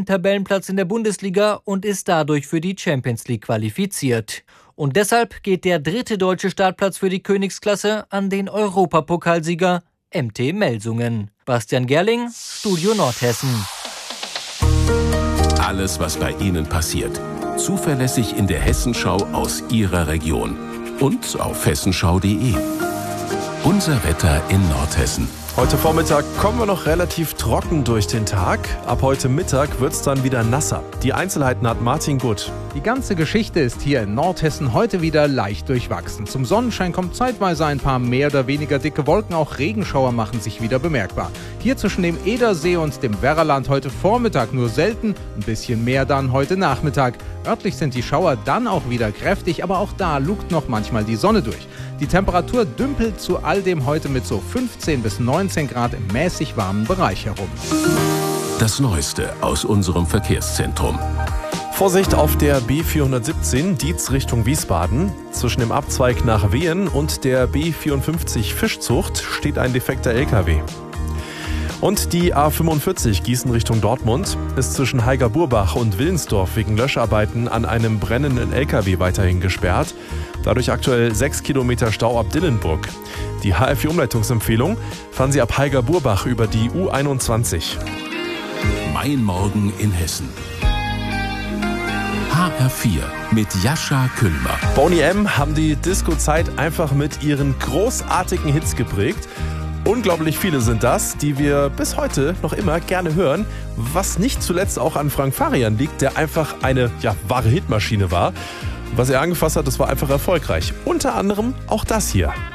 zweiten Tabellenplatz in der Bundesliga und ist dadurch für die Champions League qualifiziert. Und deshalb geht der 3. deutsche Startplatz für die Königsklasse an den Europapokalsieger MT Melsungen. Bastian Gerling, Studio Nordhessen. Alles, was bei Ihnen passiert, zuverlässig in der Hessenschau aus Ihrer Region und auf hessenschau.de. Unser Wetter in Nordhessen. Heute Vormittag kommen wir noch relativ trocken durch den Tag. Ab heute Mittag wird es dann wieder nasser. Die Einzelheiten hat Martin Gutt. Die ganze Geschichte ist hier in Nordhessen heute wieder leicht durchwachsen. Zum Sonnenschein kommt zeitweise ein paar mehr oder weniger dicke Wolken. Auch Regenschauer machen sich wieder bemerkbar. Hier zwischen dem Edersee und dem Werraland heute Vormittag nur selten. Ein bisschen mehr dann heute Nachmittag. Örtlich sind die Schauer dann auch wieder kräftig, aber auch da lugt noch manchmal die Sonne durch. Die Temperatur dümpelt zu all dem heute mit so 15 bis 19 Grad im mäßig warmen Bereich herum. Das Neueste aus unserem Verkehrszentrum. Vorsicht auf der B417 Dietz Richtung Wiesbaden. Zwischen dem Abzweig nach Wehen und der B54 Fischzucht steht ein defekter LKW. Und die A45 Gießen Richtung Dortmund ist zwischen Heiger-Burbach und Willensdorf wegen Löscharbeiten an einem brennenden LKW weiterhin gesperrt. Dadurch aktuell 6 Kilometer Stau ab Dillenburg. Die HR4-Umleitungsempfehlung: fahren Sie ab Heiger-Burbach über die U21. Mein Morgen in Hessen. HR4 mit Jascha Küllmer. Boney M. haben die Disco-Zeit einfach mit ihren großartigen Hits geprägt. Unglaublich viele sind das, die wir bis heute noch immer gerne hören, was nicht zuletzt auch an Frank Farian liegt, der einfach eine wahre Hitmaschine war. Was er angefasst hat, das war einfach erfolgreich. Unter anderem auch das hier.